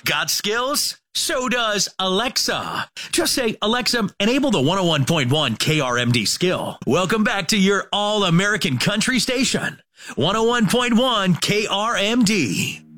Got skills? So does Alexa. Just say, Alexa, enable the 101.1 KRMD skill. Welcome back to your all-American country station, 101.1 KRMD.